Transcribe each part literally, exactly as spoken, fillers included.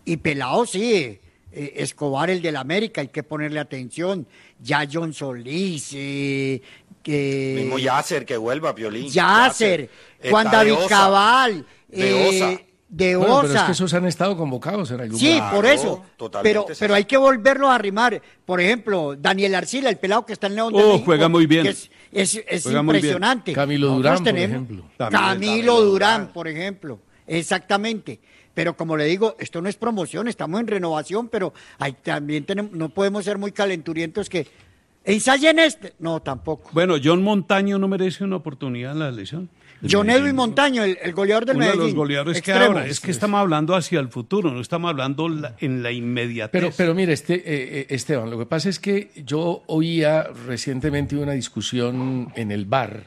Y pelado, sí. Eh, Escobar, el del América, hay que ponerle atención. Ya John Solís, eh, que... Mismo Yasser, que vuelva, Piolín. Yasser, Juan Está David de Osa, Cabal, de Osa. eh, de Bueno, Osa. pero es que esos han estado convocados en algún Sí, momento. por eso. totalmente Pero, es pero eso. hay que volverlos a arrimar. Por ejemplo, Daniel Arcila, el pelado que está en León de Oh, México, juega muy bien. que Es, es, es Juega muy bien. impresionante. Camilo Nosotros Durán, por tenemos- ejemplo. También, Camilo Camilo Durán, Durán. por ejemplo. Exactamente. Pero como le digo, esto no es promoción, estamos en renovación, pero hay, también tenemos, no podemos ser muy calenturientos que ensayen este. No, tampoco. Bueno, John Montaño no merece una oportunidad en la elección. John Edwin Montaño, el, el goleador del Uno de Medellín. los goleadores que extremo. ahora, es que estamos hablando hacia el futuro, no estamos hablando la- en la inmediatez. Pero, pero mire, este, eh, eh, Esteban, lo que pasa es que yo oía recientemente una discusión en el bar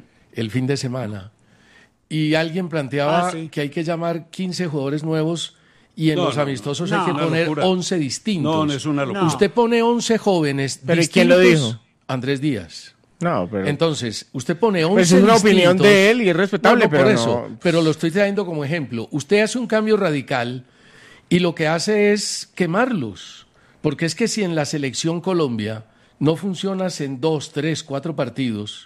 el fin de semana y alguien planteaba Ah, sí. que hay que llamar quince jugadores nuevos y en No, los no, amistosos no. hay que Una poner locura. once distintos. No, no es una locura. No. Usted pone once jóvenes ¿Pero y distintos. quién lo dijo? Andrés Díaz. No, pero... Entonces, usted pone once Pues es una opinión distintos. de él y es respetable, No, no, por pero eso, no- pero lo estoy trayendo como ejemplo. Usted hace un cambio radical y lo que hace es quemarlos. Porque es que si en la selección Colombia no funcionas en dos, tres, cuatro partidos,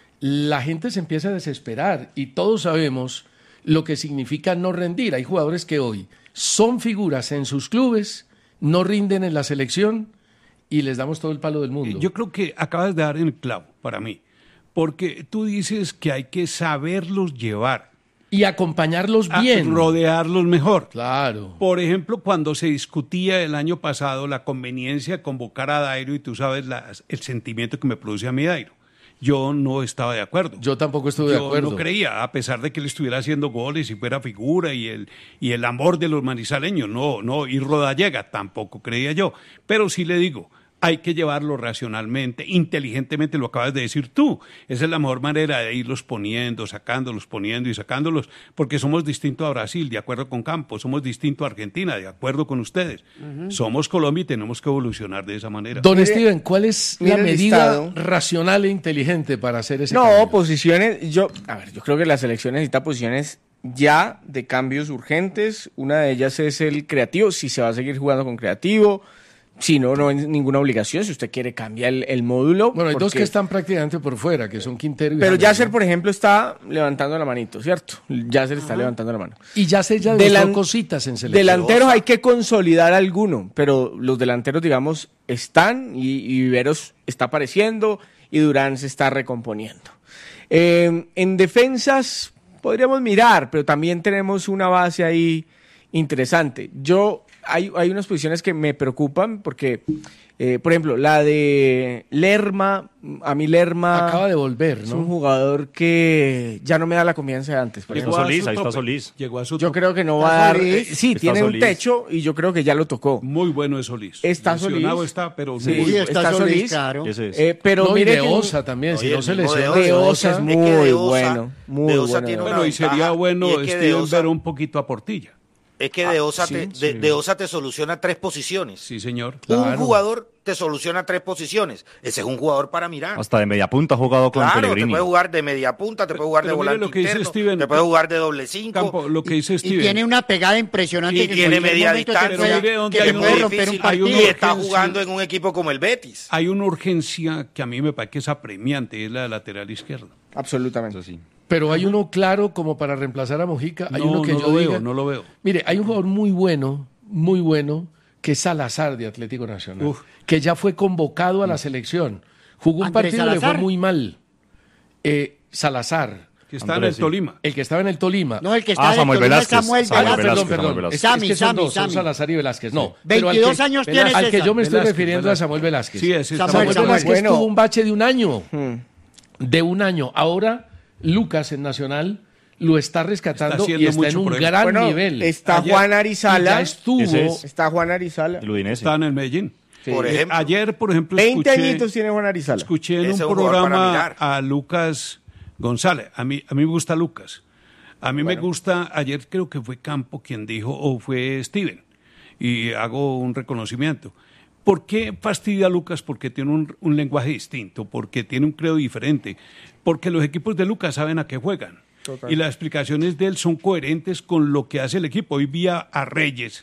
la gente se empieza a desesperar y todos sabemos lo que significa no rendir. Hay jugadores que hoy son figuras en sus clubes, no rinden en la selección y les damos todo el palo del mundo. Yo creo que acabas de dar en el clavo para mí, porque tú dices que hay que saberlos llevar, Y acompañarlos a bien. rodearlos mejor. Claro. Por ejemplo, cuando se discutía el año pasado la conveniencia de convocar a Dairo, y tú sabes la- el sentimiento que me produce a mí Dairo, yo no estaba de acuerdo. Yo tampoco estuve de Yo acuerdo. no creía, a pesar de que él estuviera haciendo goles y fuera figura y el, y el amor de los manizaleños, no, no, y Rodallega tampoco creía yo. Pero sí le digo, hay que llevarlo racionalmente, inteligentemente, lo acabas de decir tú. Esa es la mejor manera de irlos poniendo, sacándolos, poniendo y sacándolos, porque somos distintos a Brasil, de acuerdo con Campos, somos distintos a Argentina, de acuerdo con ustedes. Somos Colombia y tenemos que evolucionar de esa manera. Don Mire- Steven, ¿cuál es la mire el medida listado. racional e inteligente para hacer ese No, cambio? posiciones, yo, a ver, yo creo que la selección necesita posiciones ya de cambios urgentes. Una de ellas es el creativo, si se va a seguir jugando con creativo, si no, no hay ninguna obligación, si usted quiere cambiar el, el módulo. Bueno, hay dos porque- que están prácticamente por fuera, que son Quintero y Pero James, Yasser, ¿no? por ejemplo, está levantando la manito, ¿cierto? Yasser está levantando la mano. Y Yasser ya demostró Delan- cositas en selección. Delanteros hay que consolidar alguno, pero los delanteros, digamos, están y, y Viveros está apareciendo y Durán se está recomponiendo. Eh, en defensas podríamos mirar, pero también tenemos una base ahí interesante. Yo, hay, hay unas posiciones que me preocupan porque, eh, por ejemplo, la de Lerma, a mí Lerma Acaba de volver, es un ¿no? jugador que ya no me da la confianza de antes. por Llegó ejemplo. a Solís, su ahí está tope. Solís. Llegó a su Yo tope. creo que no Está va a dar. Solís. eh, sí, Está tiene un Solís. techo y yo creo que ya lo tocó. Muy bueno es Solís. Está Lesionado Solís. está, pero Sí. muy Sí, bueno. está, está Solís, Solís. claro. Ese es. Eh, pero No, y mire de que Osa también, si Oye, no el se mismo lesiona. de De Osa es Es que muy de Osa- bueno, muy de Osa bueno. tiene una Bueno, y ventaja, sería bueno y es que de Steven Osa- ver un poquito a Portilla. Es que de Osa, sí, te, de, sí. de Osa te soluciona tres posiciones. Sí, señor. Un Claro. jugador te soluciona tres posiciones. Ese es un jugador para mirar. Hasta de media punta ha jugado con Claro, te Pellegrini. puede jugar de media punta, te puede jugar Pero de mire volante lo que dice interno, Steven. te puede jugar de doble cinco. Campo, lo que dice Y Steven. tiene una pegada impresionante. Y que en tiene cualquier media momento te distancia, puede- Pero mire dónde que hay te una puede romper un difícil, hay partido. una y está urgencia. jugando en un equipo como el Betis. Hay una urgencia que a mí me parece que es apremiante, es la de lateral izquierdo. Absolutamente. Eso sí. Pero hay uno claro como para reemplazar a Mojica. Hay No, uno que no yo lo diga- veo, no lo veo. Mire, hay un jugador muy bueno, muy bueno, que es Salazar de Atlético Nacional, Uf. que ya fue convocado a la selección. Jugó un Andrés partido y le fue Salazar. muy mal. Eh, Salazar, Que está Andrés, en el sí. Tolima. el que estaba en el Tolima. No, el que está Ah, en Samuel el Tolima es Velázquez. Samuel Samuel Ah, Velázquez. perdón, Velázquez, perdón. Samuel Es, Velázquez. es que son Sammy, dos, son Sammy. Salazar y Velázquez. No, pero al veintidós que- años tiene al que César. yo me estoy Velázquez, refiriendo Velázquez. a Samuel Velázquez. Sí, ese es Samuel, Samuel Samuel. Velázquez Bueno. tuvo un bache de un año. Hmm. De un año. Ahora Lucas en Nacional lo está rescatando Está haciendo y está en mucho un por él. gran Bueno, nivel. está Ayer- Juan Y ya Arizala. estuvo. Ese es. Está Juan Arizala. El Udinese. Está en el Medellín. Por Eh, ejemplo. ayer, por ejemplo, veinte escuché, añitos tiene Juan Arizala. escuché en Ese un es un jugador para programa mirar. a Lucas González. A mí, a mí me gusta Lucas. A mí me gusta, ayer creo que fue Campo quien dijo, o fue Steven, y hago un reconocimiento. ¿Por qué fastidia a Lucas? Porque tiene un, un lenguaje distinto, porque tiene un credo diferente, porque los equipos de Lucas saben a qué juegan. Total. Y las explicaciones de él son coherentes con lo que hace el equipo. Hoy vi a, a Reyes